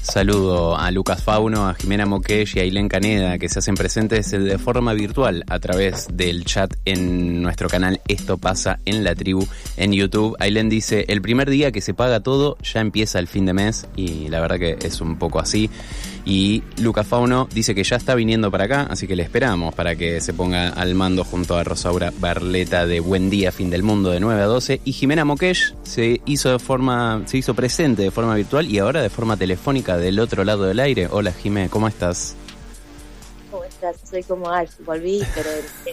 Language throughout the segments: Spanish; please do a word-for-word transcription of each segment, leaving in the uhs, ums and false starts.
Saludo a Lucas Fauno, a Jimena Moqueix y a Ailén Caneda, que se hacen presentes de forma virtual a través del chat en nuestro canal Esto Pasa en la Tribu en YouTube. Ailén dice, el primer día que se paga todo ya empieza el fin de mes, y la verdad que es un poco así. Y Lucas Fauno dice que ya está viniendo para acá, así que le esperamos para que se ponga al mando junto a Rosaura Barleta de Buen Día, Fin del Mundo, de nueve a doce. Y Jimena Moqueix se hizo de forma, se hizo presente de forma virtual y ahora de forma telefónica del otro lado del aire. Hola, Jimé, ¿cómo estás? ¿Cómo estás? Soy como Alf, volví, pero...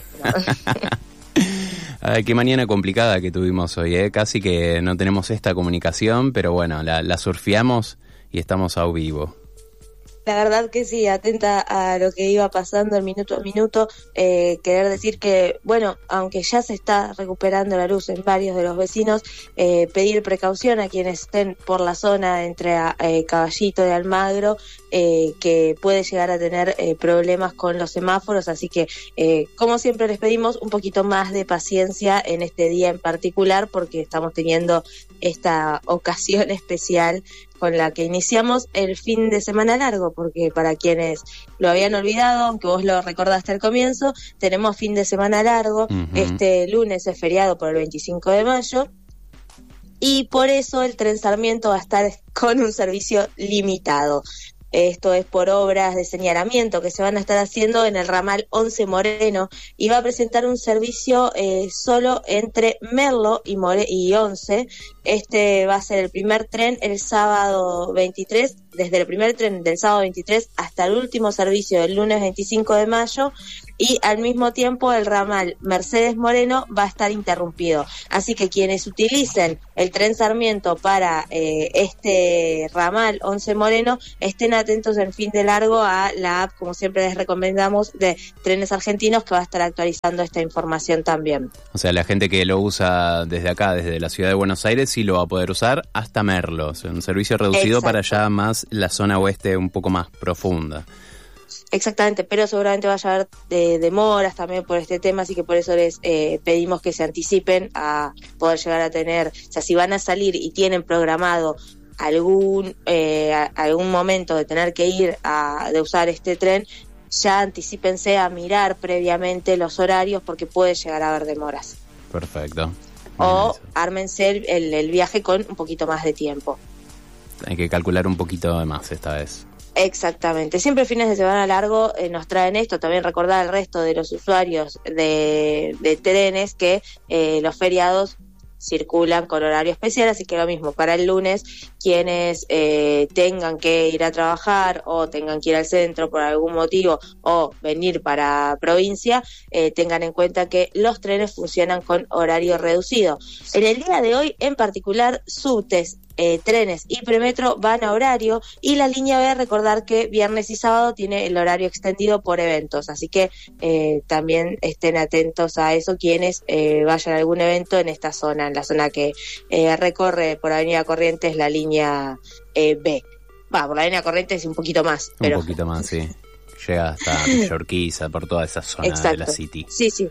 Ay, qué mañana complicada que tuvimos hoy, ¿eh? Casi que no tenemos esta comunicación, pero bueno, la, la surfeamos y estamos a vivo. La verdad que sí, atenta a lo que iba pasando el minuto a minuto, eh, querer decir que, bueno, aunque ya se está recuperando la luz en varios de los vecinos, eh, pedir precaución a quienes estén por la zona entre eh, Caballito y Almagro, eh, que puede llegar a tener eh, problemas con los semáforos, así que, eh, como siempre les pedimos un poquito más de paciencia en este día en particular, porque estamos teniendo esta ocasión especial con la que iniciamos el fin de semana largo, porque para quienes lo habían olvidado, aunque vos lo recordaste al comienzo, tenemos fin de semana largo. Uh-huh. Este lunes es feriado por el veinticinco de mayo, y por eso el Tren Sarmiento va a estar con un servicio limitado. Esto es por obras de señalamiento que se van a estar haciendo en el ramal once Moreno, y va a presentar un servicio eh, solo entre Merlo y, More- y once. Este va a ser el primer tren el sábado veintitrés, desde el primer tren del sábado veintitrés hasta el último servicio del lunes veinticinco de mayo, y al mismo tiempo el ramal Mercedes Moreno va a estar interrumpido. Así que quienes utilicen el Tren Sarmiento para eh, este ramal once Moreno, estén atentos en fin de largo a la app, como siempre les recomendamos, de Trenes Argentinos, que va a estar actualizando esta información también. O sea, la gente que lo usa desde acá, desde la ciudad de Buenos Aires, sí lo va a poder usar hasta Merlo. O sea, un servicio reducido. Exacto. Para allá más la zona oeste un poco más profunda. Exactamente, pero seguramente vaya a haber de demoras también por este tema, así que por eso les eh, pedimos que se anticipen a poder llegar a tener, o sea, si van a salir y tienen programado algún eh, a, algún momento de tener que ir a de usar este tren, ya anticípense a mirar previamente los horarios, porque puede llegar a haber demoras. Perfecto. O ármense el, el, el viaje con un poquito más de tiempo. Hay que calcular un poquito de más esta vez. Exactamente, siempre fines de semana largo eh, nos traen esto. También recordar al resto de los usuarios de, de trenes que eh, los feriados circulan con horario especial, así que lo mismo para el lunes, quienes eh, tengan que ir a trabajar o tengan que ir al centro por algún motivo o venir para provincia, eh, tengan en cuenta que los trenes funcionan con horario reducido. En el día de hoy en particular, subtes, Eh, trenes y premetro van a horario, y la línea B, recordar que viernes y sábado tiene el horario extendido por eventos, así que eh, también estén atentos a eso quienes eh, vayan a algún evento en esta zona, en la zona que eh, recorre por Avenida Corrientes la línea eh, B. Va, por la Avenida Corrientes un poquito más. Pero... Un poquito más, sí. Llega hasta Villorquiza, por toda esa zona. Exacto. De la City. Sí, sí.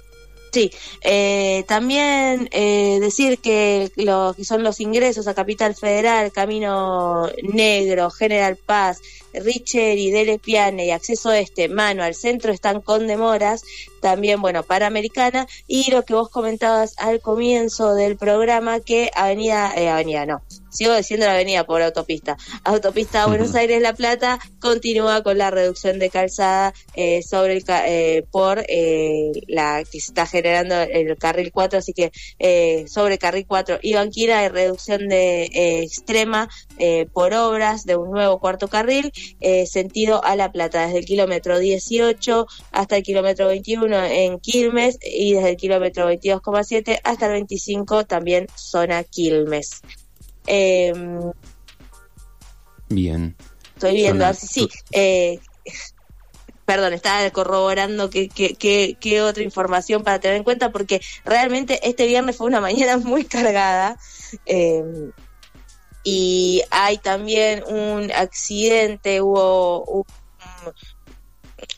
Sí, eh, también eh, decir que lo que son los ingresos a Capital Federal, Camino Negro, General Paz, Richeri, Dele Piane y Acceso Este, mano al centro, están con demoras. También, bueno, Panamericana, y lo que vos comentabas al comienzo del programa, que Avenida, eh, Avenida no, sigo diciendo la avenida por autopista, Autopista Buenos Aires-La Plata continúa con la reducción de calzada eh, sobre el eh, por eh, la que se está generando el carril cuatro, así que eh, sobre carril cuatro y Banquina hay reducción de eh, extrema eh, por obras de un nuevo cuarto carril eh, sentido a La Plata, desde el kilómetro dieciocho hasta el kilómetro veintiuno en Quilmes, y desde el kilómetro veintidós coma siete hasta el veinticinco también zona Quilmes. Eh, Bien. Estoy viendo, así sí. Eh, perdón, estaba corroborando qué que, que, que otra información para tener en cuenta, porque realmente este viernes fue una mañana muy cargada. Eh, y hay también un accidente, hubo un,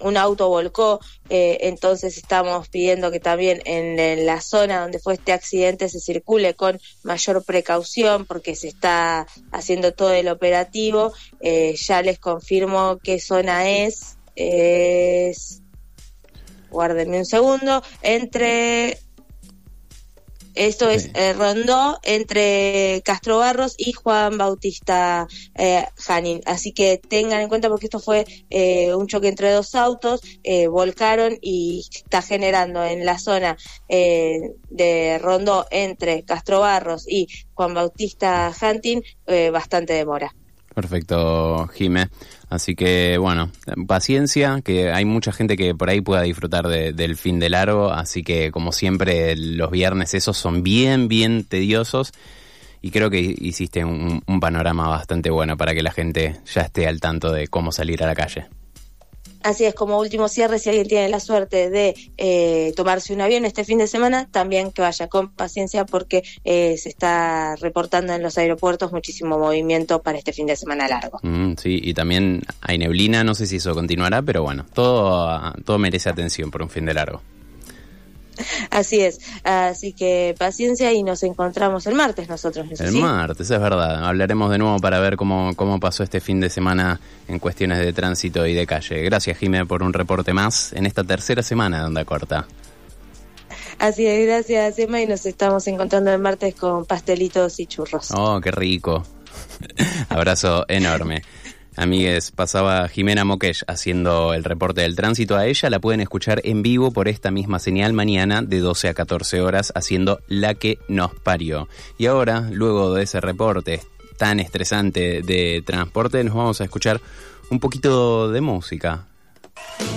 un auto volcó, eh, entonces estamos pidiendo que también en, en la zona donde fue este accidente se circule con mayor precaución porque se está haciendo todo el operativo. Eh, ya les confirmo qué zona es, es, guárdenme un segundo, entre... Esto es eh, Rondó, entre Castro Barros y Juan Bautista eh, Janín. Así que tengan en cuenta porque esto fue eh, un choque entre dos autos, eh, volcaron y está generando en la zona eh, de Rondó entre Castro Barros y Juan Bautista Janín eh, bastante demora. Perfecto, Jime. Así que, bueno, paciencia, que hay mucha gente que por ahí pueda disfrutar de, del fin de largo, así que, como siempre, los viernes esos son bien, bien tediosos, y creo que hiciste un, un panorama bastante bueno para que la gente ya esté al tanto de cómo salir a la calle. Así es, como último cierre, si alguien tiene la suerte de eh, tomarse un avión este fin de semana, también que vaya con paciencia porque eh, se está reportando en los aeropuertos muchísimo movimiento para este fin de semana largo. Mm, sí, y también hay neblina, no sé si eso continuará, pero bueno, todo, todo merece atención por un fin de largo. Así es, así que paciencia y nos encontramos el martes nosotros, ¿no? El ¿sí? martes, es verdad. Hablaremos de nuevo para ver cómo, cómo pasó este fin de semana en cuestiones de tránsito y de calle. Gracias, Jimé, por un reporte más en esta tercera semana de Onda Corta. Así es, gracias, Emma, y nos estamos encontrando el martes con pastelitos y churros. Oh, qué rico. Abrazo enorme. Amigues, pasaba Jimena Moquesh haciendo el reporte del tránsito. A ella la pueden escuchar en vivo por esta misma señal mañana de doce a catorce horas haciendo La que nos parió. Y ahora, luego de ese reporte tan estresante de transporte, nos vamos a escuchar un poquito de música.